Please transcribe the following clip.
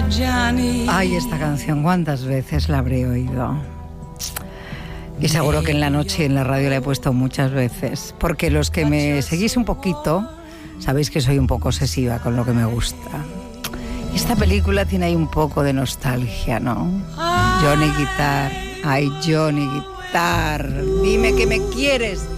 Ay, esta canción, ¿cuántas veces la habré oído? Y seguro que en la noche en la radio la he puesto muchas veces, porque los que me seguís un poquito sabéis que soy un poco obsesiva con lo que me gusta. Y esta película tiene ahí un poco de nostalgia, ¿no? Johnny Guitar, ay, Johnny Guitar, dime que me quieres.